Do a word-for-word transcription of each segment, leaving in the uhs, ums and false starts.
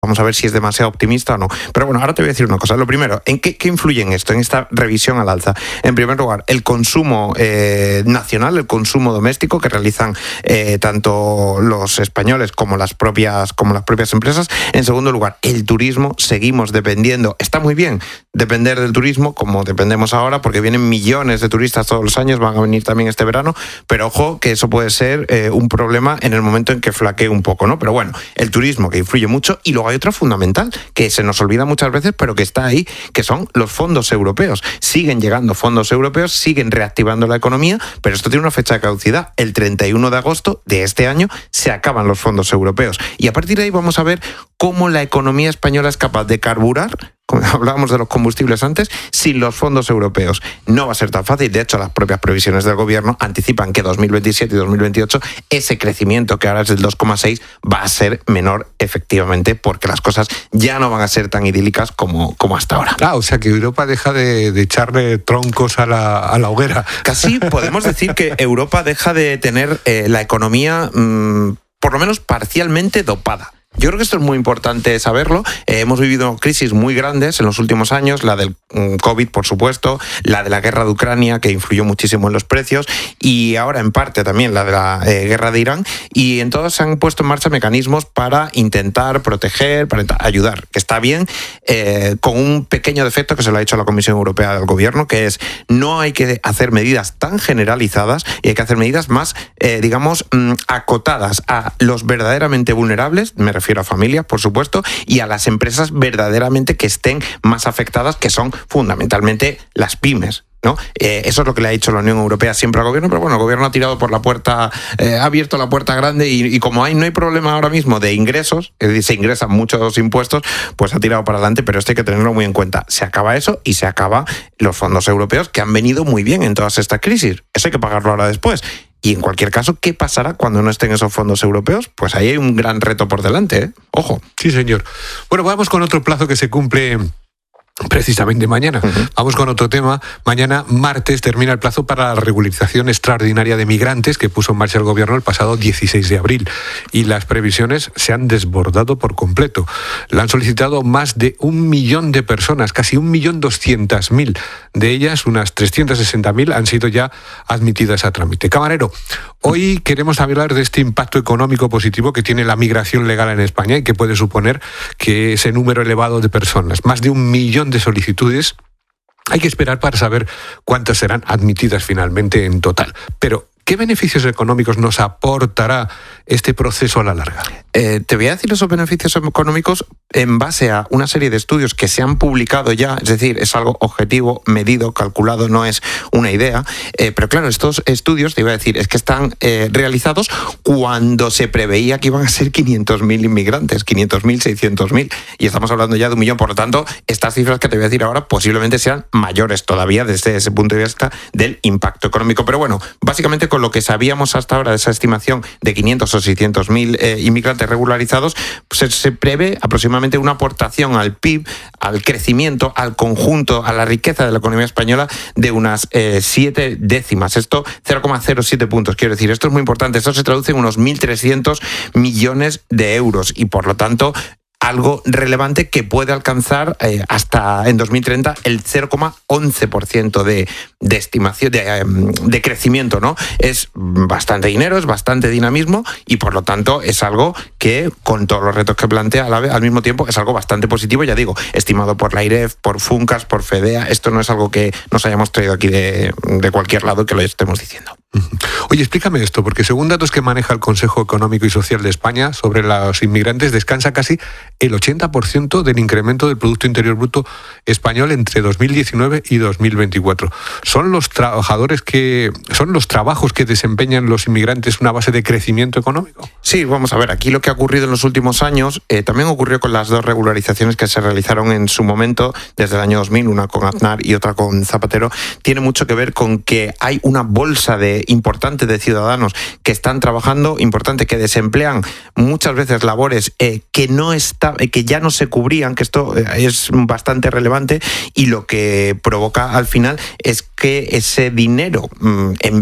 Vamos a ver si es demasiado optimista o no. Pero bueno, ahora te voy a decir una cosa. Lo primero, ¿en qué, qué influye en esto, en esta revisión al alza? En primer lugar, el consumo eh, nacional, el consumo doméstico que realizan eh, tanto los españoles como las propias como las propias empresas. En segundo lugar, el turismo. Seguimos dependiendo. Está muy bien depender del turismo, como dependemos ahora, porque vienen millones de turistas todos los años, van a venir también este verano, pero ojo que eso puede ser eh, un problema en el momento en que flaquee un poco, ¿no? Pero bueno, el turismo que influye mucho, y luego hay otra fundamental, que se nos olvida muchas veces, pero que está ahí, que son los fondos europeos. Siguen llegando fondos europeos, siguen reactivando la economía, pero esto tiene una fecha de caducidad. El treinta y uno de agosto de este año se acaban los fondos europeos. Y a partir de ahí vamos a ver cómo la economía española es capaz de carburar, como hablábamos de los combustibles antes, sin los fondos europeos. No va a ser tan fácil. De hecho, las propias previsiones del gobierno anticipan que dos mil veintisiete y dos mil veintiocho ese crecimiento, que ahora es del dos coma seis, va a ser menor efectivamente, porque las cosas ya no van a ser tan idílicas como, como hasta ahora. Ah, o sea que Europa deja de, de echarle troncos a la, a la hoguera. Casi podemos decir que Europa deja de tener eh, la economía mmm, por lo menos parcialmente dopada. Yo creo que esto es muy importante saberlo. Eh, hemos vivido crisis muy grandes en los últimos años, la del COVID, por supuesto, la de la guerra de Ucrania, que influyó muchísimo en los precios, y ahora en parte también la de la eh, guerra de Irán, y en todos se han puesto en marcha mecanismos para intentar proteger, para ayudar, que está bien, eh, con un pequeño defecto que se lo ha hecho la Comisión Europea del Gobierno, que es no hay que hacer medidas tan generalizadas y hay que hacer medidas más, eh, digamos, mm, acotadas a los verdaderamente vulnerables, me refiero a familias, por supuesto, y a las empresas verdaderamente que estén más afectadas, que son fundamentalmente las pymes, ¿no? Eh, eso es lo que le ha dicho la Unión Europea siempre al gobierno, pero bueno, el gobierno ha tirado por la puerta, eh, ha abierto la puerta grande y, y como hay, no hay problema ahora mismo de ingresos, es decir, se ingresan muchos impuestos, pues ha tirado para adelante, pero esto hay que tenerlo muy en cuenta. Se acaba eso y se acaba los fondos europeos, que han venido muy bien en todas estas crisis. Eso hay que pagarlo ahora después. Y en cualquier caso, ¿qué pasará cuando no estén esos fondos europeos? Pues ahí hay un gran reto por delante, ¿eh? Ojo. Sí, señor. Bueno, vamos con otro plazo que se cumple precisamente mañana. Uh-huh. Vamos con otro tema. Mañana, martes, termina el plazo para la regularización extraordinaria de migrantes que puso en marcha el gobierno el pasado dieciséis de abril. Y las previsiones se han desbordado por completo. La han solicitado más de un millón de personas, casi un millón doscientas mil. De ellas, unas trescientas sesenta mil han sido ya admitidas a trámite. Camarero, hoy queremos hablar de este impacto económico positivo que tiene la migración legal en España y que puede suponer que ese número elevado de personas, más de un millón de solicitudes, hay que esperar para saber cuántas serán admitidas finalmente en total. Pero, ¿qué beneficios económicos nos aportará este proceso a la larga? Eh, te voy a decir esos beneficios económicos en base a una serie de estudios que se han publicado ya, es decir, es algo objetivo, medido, calculado, no es una idea, eh, pero claro, estos estudios, te iba a decir, es que están eh, realizados cuando se preveía que iban a ser quinientos mil inmigrantes, quinientos mil, seiscientos mil, y estamos hablando ya de un millón, por lo tanto, estas cifras que te voy a decir ahora posiblemente sean mayores todavía desde ese punto de vista del impacto económico, pero bueno, básicamente con lo que sabíamos hasta ahora de esa estimación de quinientos o seiscientos mil eh, inmigrantes regularizados, pues se, se prevé aproximadamente una aportación al P I B, al crecimiento, al conjunto, a la riqueza de la economía española de unas eh, siete décimas. Esto, cero coma cero siete puntos, quiero decir. Esto es muy importante. Esto se traduce en unos mil trescientos millones de euros y, por lo tanto, algo relevante que puede alcanzar eh, hasta en dos mil treinta el cero coma once por ciento de, de estimación, de, eh, de crecimiento, ¿no? Es bastante dinero, es bastante dinamismo y por lo tanto es algo que, con todos los retos que plantea a la vez, al mismo tiempo, es algo bastante positivo, ya digo, estimado por la IREF, por Funcas, por FEDEA. Esto no es algo que nos hayamos traído aquí de, de cualquier lado que lo estemos diciendo. Oye, explícame esto, porque según datos que maneja el Consejo Económico y Social de España sobre los inmigrantes, descansa casi el ochenta por ciento del incremento del Producto Interior Bruto español entre dos mil diecinueve y dos mil veinticuatro. ¿Son los trabajadores que, son los trabajos que desempeñan los inmigrantes una base de crecimiento económico? Sí, vamos a ver, aquí lo que ha ocurrido en los últimos años, eh, también ocurrió con las dos regularizaciones que se realizaron en su momento, desde el año dos mil, una con Aznar y otra con Zapatero, tiene mucho que ver con que hay una bolsa de importante de ciudadanos que están trabajando, importante, que desemplean muchas veces labores eh, que no está, eh, que ya no se cubrían, que esto eh, es bastante relevante, y lo que provoca al final es que ese dinero mmm, en B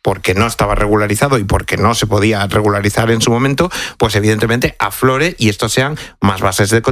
porque no estaba regularizado y porque no se podía regularizar en su momento, pues evidentemente aflore y estos sean más bases de